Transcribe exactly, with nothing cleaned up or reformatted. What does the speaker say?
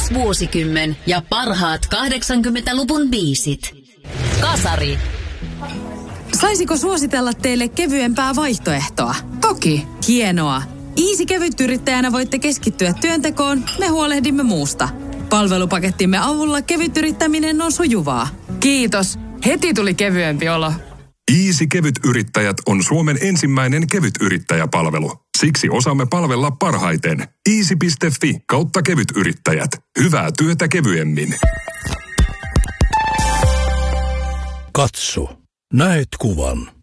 Paras vuosikymmen ja parhaat kahdeksankymmentäluvun biisit. Kasari. Saisiko suositella teille kevyempää vaihtoehtoa? Toki. Hienoa. Easy kevytyrittäjänä voitte keskittyä työntekoon, me huolehdimme muusta. Palvelupakettimme avulla kevytyrittäminen on sujuvaa. Kiitos. Heti tuli kevyempi olo. Easy Kevytyrittäjät on Suomen ensimmäinen kevytyrittäjäpalvelu. Siksi osaamme palvella parhaiten. easy piste fi kautta kevytyrittäjät. Hyvää työtä kevyemmin. Katso. Näet kuvan.